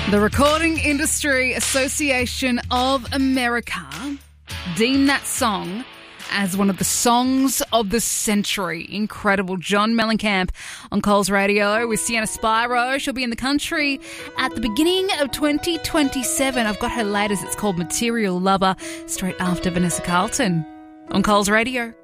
The Recording Industry Association of America deemed that song as one of the songs of the century. Incredible. John Mellencamp on Coles Radio with Sienna Spyro. She'll be in the country at the beginning of 2027. I've got her latest. It's called Material Lover, straight after Vanessa Carlton on Coles Radio.